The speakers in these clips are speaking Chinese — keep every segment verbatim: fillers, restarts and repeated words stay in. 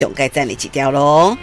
上该赞的几条咯。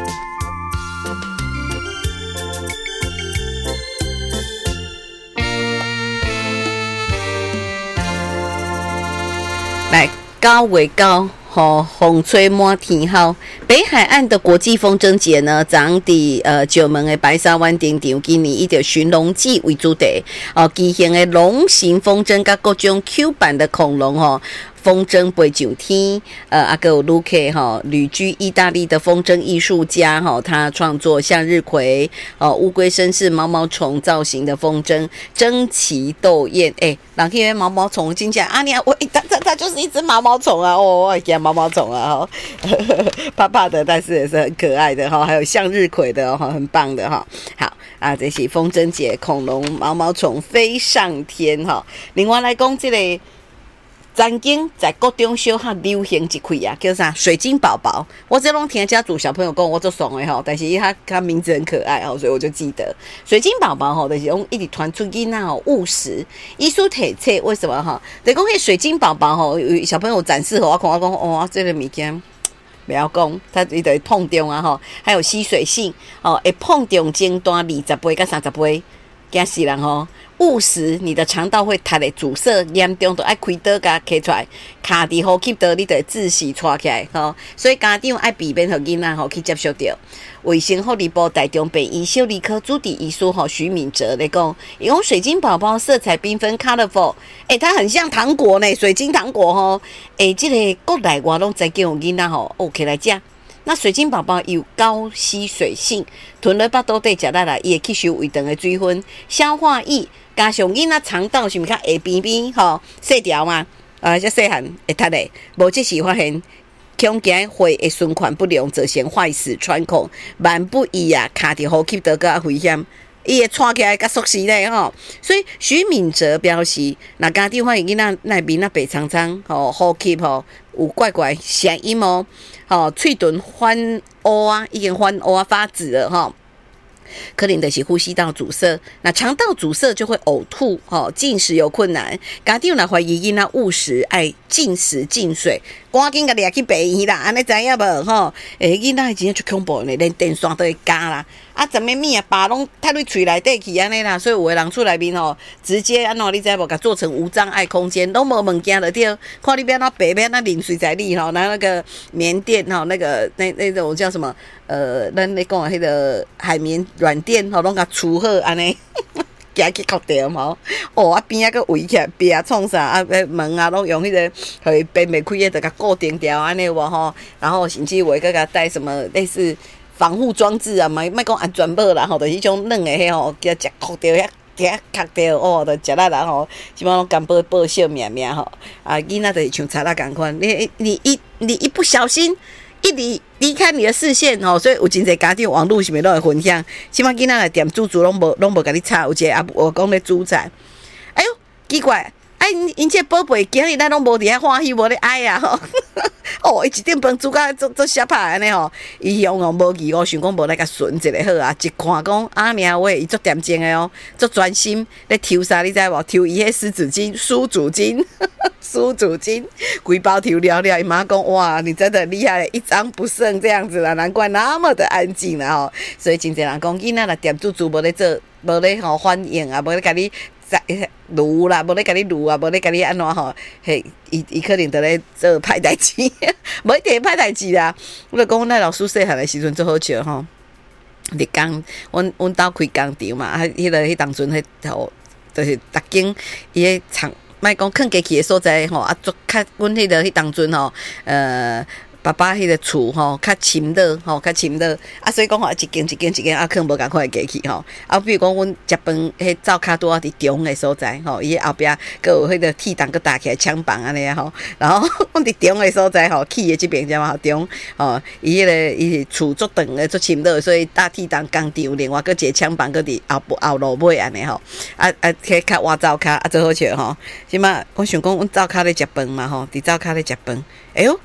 来，九月九号风吹满天后，北海岸的国际风筝节呢，昨伫呃石门的白沙湾顶场，今年以着寻龙记为主题，哦，举行的龙形风筝甲各种 Q 版的恐龙哦。风筝飞上天，呃，阿个卢克哈旅居意大利的风筝艺术家哈，他创作向日葵、哦乌龟身是毛毛虫造型的风筝，争奇斗艳。哎，人去毛毛虫真正啊，你我它它它就是一只毛毛虫啊，哦，我讲毛毛虫啊，哈，怕怕的，但是也是很可爱的哈，还有向日葵的哈，很棒的哈。好啊，这是风筝节，恐龙、毛毛虫飞上天哈。另外来讲这个。曾经在国中小学流行一块啊，叫啥水晶宝宝。我这拢听家族小朋友讲，我做爽的吼，但是他他名字很可爱吼，所以我就记得水晶宝宝吼，就是用一直传出囡仔吼务实，艺术体册为什么哈？就讲迄水晶宝宝吼，有小朋友展示吼，我看我讲哦，这个物件不要讲，它伊就会碰中啊吼，还有吸水性哦，会碰中尖端二十倍到三十倍，惊死人吼！误食，你的肠道会塌的阻塞严重，都爱开刀甲摕出来，卡伫呼吸道，你得自己带起来吼。所以家长爱避免互囡仔吼去接受到。卫生福利部台中北医小儿科主治医师吼徐敏哲来讲，伊讲水晶宝宝色彩缤纷 ，colorful， 诶、欸，它很像糖果呢，水晶糖果吼。诶、欸，这个国内外拢在叫囡仔吼，OK 来食。那水晶宝宝有高吸水性，吞落腹肚底食落来，伊会吸收胃肠的水分，消化易，加上囡仔肠道是毋是较下边边吼细条嘛？啊，遮细汉会塌的，无即时发现。恐惊血会循环不良，造成坏死穿孔，万不伊啊，卡伫呼吸道较危险。伊会喘起来较缩死咧吼，所以徐敏哲表示，若家长发现囡仔内面啊白苍苍，吼呼吸吼有怪怪声音哦，吼喙唇翻乌啊，已经翻乌啊发紫了吼。可能就是呼吸道阻塞，那肠道阻塞就会呕吐，吼，进食有困难。家长若怀疑囡仔误食，爱禁食禁水，赶紧甲掠去病院啦，安尼知影无吼？诶，囡仔真正足恐怖呢，连电线都会夹啦。啊，怎么物啊，把拢踢入嘴内底去安尼啦，所以有的人厝内面吼，直接安怎你知无？甲做成无障碍空间，拢无物件就对。看你要哪白要哪淋水在里吼，拿那个棉垫吼，那个那那种叫什么？呃，咱咧讲迄个海绵软垫吼，拢甲除好安尼。行去学掉吼，哦啊边啊个围起来，壁啊创啥啊？门啊拢用迄、那个，互伊变袂开诶，就甲固定掉安尼无吼。然后甚至有个甲带什么类似防护装置啊，莫莫讲安全帽啦吼，就是迄种软诶迄吼，叫食哭掉遐。遐卡掉哦，就食力啦吼，基本上拢甘保保小命命吼。啊，囡仔就是像贼仔共款，你你一你一不小心。一离离开你的视线吼，所以有真侪家长网络是咪拢会分享，起码囡仔来店煮煮拢无拢无甲你插，有一个阿我讲咧煮菜，哎哟奇怪，哎因因这宝贝今日咱拢无伫遐欢喜，无咧爱啊吼，哦伊一顿饭煮甲做做下歹安尼吼，伊用哦无记我想讲无来甲顺一下好啊，一看讲啊尔喂伊足点睛的哦，足专心咧抽啥你知无？抽伊迄湿纸巾、湿纸巾。苏主金规包调料料，伊妈讲哇，你真的厉害，一张不剩这样子啦，难怪那么的安静啦吼。所以真侪人讲，囡仔若店主主无咧做，无咧吼反应啊，无咧甲你撸啦，无咧甲你撸啊，无咧甲你安怎吼，嘿，伊伊可能就咧做歹代志，无一定歹代志啦。我就讲，咱老师细汉的时阵最好笑吼，伫工，阮阮兜开工厂嘛，啊，迄个迄当阵迄吼，就是逐间伊迄厂。莫讲囥家去的所在吼，啊，做较阮迄个迄当阵吼，呃，爸爸迄个厝吼，较深热吼，较深热，啊，所以讲吼，一间一间一间啊，囥无共款的家去吼，啊，比如讲阮食饭迄灶骹拄啊伫中的所在吼，伊后壁佫有迄个铁档佫搭起来枪房安尼啊吼，然后阮伫中的所在吼，起的即边只嘛中吼，伊迄个伊厝足长的足深热，所以搭铁档工厂，另外佫一个枪房佫伫后后路尾安尼吼，啊啊，迄较换灶骹啊，最好笑吼。即马我想讲，阮灶骹咧食饭嘛吼，伫灶骹咧食饭，哎哟，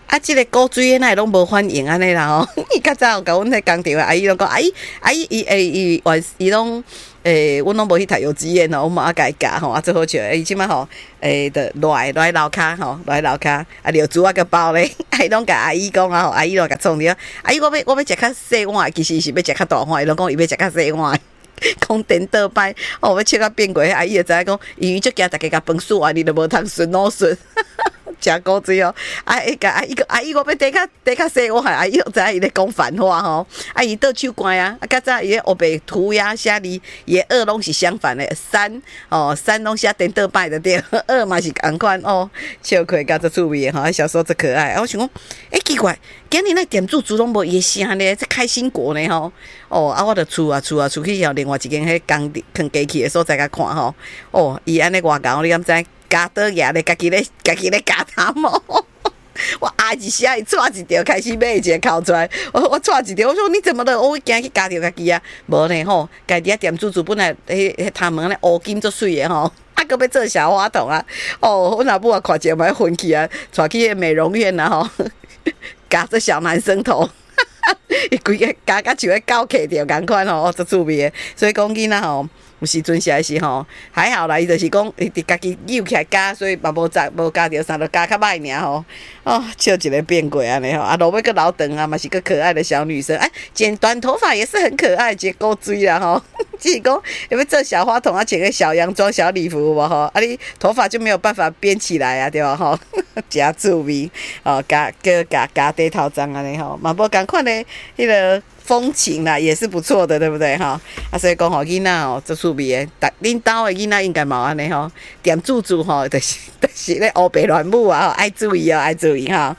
啊，即、這个古水那拢无反应安尼啦吼。伊较早有甲阮迄工厂的阿姨拢讲，阿姨阿姨伊诶伊完伊拢诶，阮拢无去读幼稚园吼，我嘛甲伊教吼，啊最好笑，伊即摆吼诶，着落来落来楼骹吼，落来楼骹，啊尿珠啊个包咧，啊伊拢甲阿姨讲啊吼，阿姨拢甲创着，阿姨我要我要食较细碗，其实是要食较大碗，伊拢讲伊要食较细碗。讲颠倒摆，哦，要笑到变过，阿姨就知影讲，伊足惊大家甲饭输完，你都无通顺好顺。食古水哦，啊！伊甲阿姨个阿姨，我要底较底较细碗，阿姨知影伊咧讲反话吼。啊，伊倒手乖啊，啊，较早伊咧黑白涂鸦写字，伊二拢是相反的，三哦三拢写颠倒摆的对，二嘛是同款哦，笑亏甲足趣味的吼，小时候足可爱。啊，我想讲，诶、欸、奇怪，今日那店主主拢无伊的声咧，这开心果呢吼。哦，啊，我着出啊出啊出去后，另外一间迄工坑机器的所在甲看吼。哦，伊安尼外搞，你敢知？加倒牙咧，家己咧，家己咧加汤毛。我啊一下伊抓一条，开始买一个哭出来。我我抓一条，我说你怎么了？我惊去加条家己啊。无呢吼，家己啊店主主本来迄迄头毛咧乌金足水的吼，啊搁要做小花筒啊。哦，我若母啊看者嘛昏去啊，带去美容院啊吼，加做小男生头。伊规个加甲像咧狗客着共款吼，足趣味的。所以讲囡仔吼。有时阵是还是吼，还好啦，伊就是讲，伊伫家己扭起来加，所以嘛无加无加着啥，就加较歹尔吼。哦，笑一个变过安尼吼，啊，落尾个老长啊，嘛是个可爱的小女生。哎，剪短头发也是很可爱，一个古锥啦吼。只是讲因为做小花筒啊，穿个小洋装、小礼服无吼，啊，你头发就没有办法编起来啊，对吧吼？真趣味哦，加加加加底头章安尼吼，嘛无共款的迄个。风情啦，也是不错的，对不对哈？啊，所以讲吼囡仔吼，做趣味的，但恁兜的囡仔应该嘛安尼吼，店主主吼，就是就是咧黑白乱舞啊，爱注意哦，爱注意哈。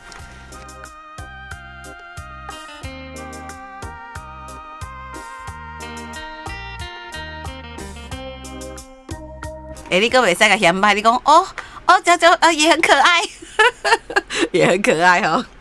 哎、欸，你个袂使甲嫌歹，你讲哦哦，这这呃也很可爱，也很可爱哈、哦。